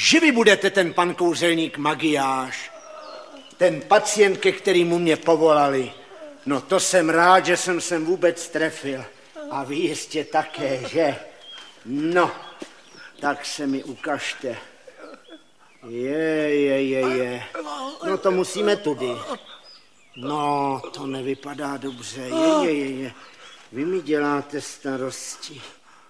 že vy budete ten pan kouzelník Magiáš, ten pacient, ke kterému mě povolali. No to jsem rád, že jsem se vůbec trefil. A vy jistě také, že? No, tak se mi ukažte. Je. No to musíme tudy. No, to nevypadá dobře. Je. Vy mi děláte starosti.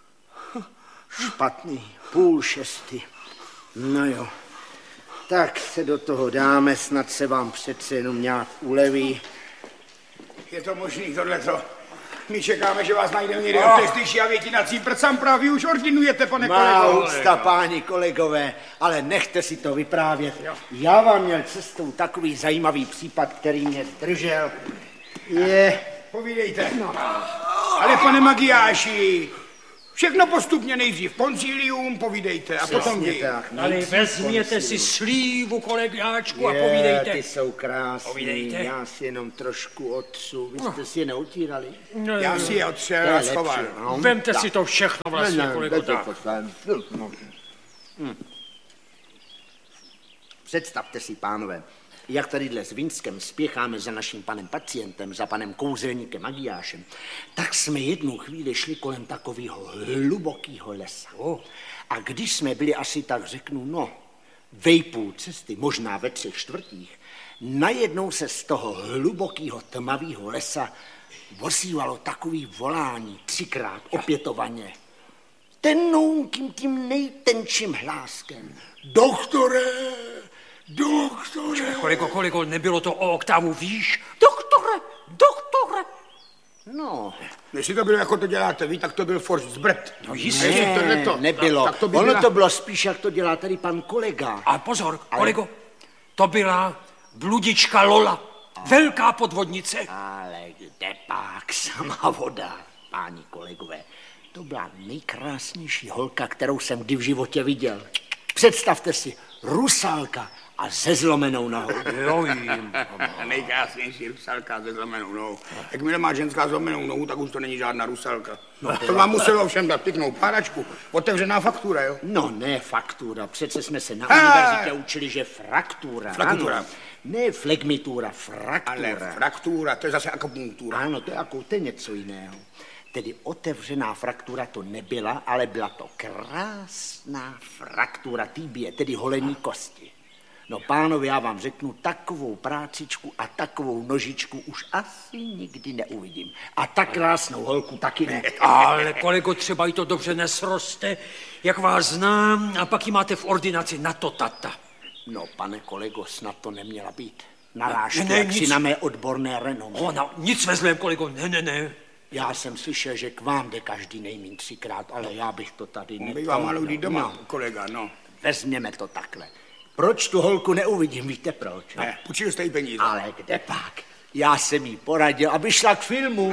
Špatný, 5:30. No jo. Tak se do toho dáme, snad se vám přece jenom nějak uleví. Je to možný tohleto? My čekáme, že vás najdeme někde od té slyší a větinací prcám právě už ordinujete, pane kolego. Má úcta, páni kolegové, ale nechte si to vyprávět. Jo. Já vám měl cestou takový zajímavý případ, který mě zdržel. Povídejte. No. Ale pane Magiáši, všechno postupně, nejdřív koncilium, povídejte a potom vy. Ale vezměte si slívu, kolegáčku, a povídejte. Ty jsou krásný, povídejte. Já si jenom trošku otřu, vy jste si je neutírali. No, já si je otřel a schoval. No. Vemte si to všechno vlastně, kolego, tak. Představte si, pánové, jak tadyhle s Vinskem spěcháme za naším panem pacientem, za panem kouzelníkem Magiášem, tak jsme jednu chvíli šli kolem takového hlubokého lesa. A když jsme byli asi tak řeknu, vejpůl cesty, možná ve 3/4, najednou se z toho hlubokého tmavého lesa ozývalo takový volání 3krát opětovaně. Tenoukým tím nejtenčím hláskem. Doktore! Kolego, nebylo to o oktávu výš? Doktore! No. Jestli to bylo, jako to děláte vy, tak to byl forst zbrt. No jistě. Nebylo. Tak to ono to bylo spíš, jak to dělá tady pan kolega. A pozor, kolego, to byla bludička Lola. Velká podvodnice. Ale kde pak sama voda, páni kolegové. To byla nejkrásnější holka, kterou jsem kdy v životě viděl. Představte si, Rusálka a se zlomenou nohou. Nejkrásnější Rusálka se zlomenou nohou. Jakmile má ženská zlomenou nohu, tak už to není žádná Rusálka. To vám muselo ovšem dát pěknou páračku. Otevřená faktura, jo? No ne faktura, přece jsme se na univerzitě učili, že fraktura. Fraktura. Ne flegmitura, fraktura. Ale fraktura, to je zase akupunktura. Ano, to je něco jiného. Tedy otevřená fraktura to nebyla, ale byla to krásná fraktura tibie, tedy holení kosti. No pánové, já vám řeknu, takovou prácičku a takovou nožičku už asi nikdy neuvidím. A tak krásnou holku taky ne. Ale kolego, třeba jí to dobře nesroste, jak vás znám, a pak ji máte v ordinaci na to tata. No, pane kolego, snad to neměla být. Narážka, jak si na mé odborné renomé. Nic ve zlém, kolego, ne. Já jsem slyšel, že k vám jde každý nejmín 3krát, ale já bych to tady nechal. Bývá malou doma, kolega, no. Vezměme to takhle. Proč tu holku neuvidím, víte proč? Ne, půjčil jste jí peníze. Ale kde pak? Já jsem jí poradil, aby šla k filmu.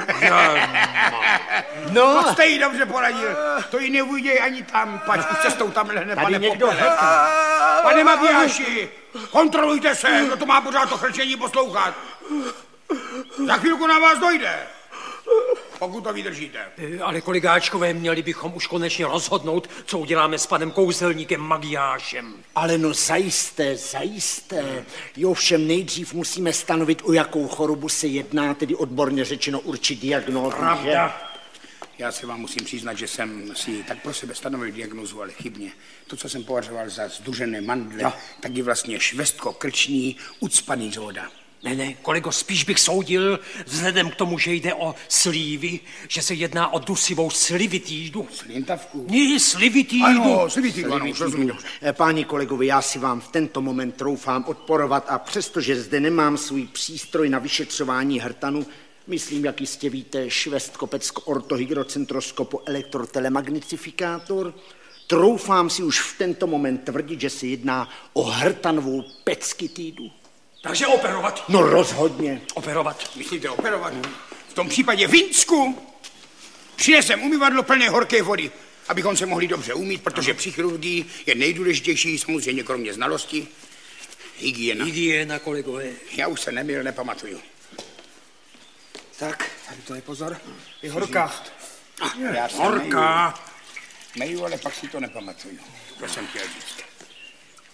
No. To jste jí dobře poradil. To jí neuviděj ani tam, pač už cestou tam lehne, pane Popele. Pane Magiáši, kontrolujte se, kdo to má pořád to chrčení poslouchat. Za chvilku na vás dojde. Pokud to vydržíte. Ale kolegáčkové, měli bychom už konečně rozhodnout, co uděláme s panem kouzelníkem Magiášem. Ale no zajisté. Jo, všem nejdřív musíme stanovit, o jakou chorobu se jedná, tedy odborně řečeno určit diagnózu. Pravda. Já se vám musím přiznat, že jsem si tak pro sebe stanovil diagnózu, ale chybně. To, co jsem považoval za zdužené mandle, tak je vlastně švestko-krční ucpaný žóda. Ne, kolego, spíš bych soudil, vzhledem k tomu, že jde o slívy, že se jedná o dusivou slivitídu. Slintavku? Ne, slivitídu. Ano, slivitídu, ano, už rozumím. Páni kolegovi, já si vám v tento moment troufám odporovat a přestože zde nemám svůj přístroj na vyšetřování hrtanu, myslím, jak jistě víte, švestkopecko-ortohydrocentroskopo elektrotelemagnifikátor, troufám si už v tento moment tvrdit, že se jedná o hrtanovou peckytídu. Takže operovat. No rozhodně. Operovat. Myslíte operovat? V tom případě Vinsku přinesem umyvadlo plné horké vody, abychom se mohli dobře umýt, protože při chirurgii je nejdůležitější, samozřejmě kromě znalosti, hygiena. Hygiena, kolegové. Já už se nepamatuju. Tak, tady to je pozor. Je horká. Horká. Meju, ale pak si to nepamatuju. To jsem chtěl říct.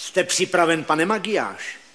Jste připraven, pane Magiáš?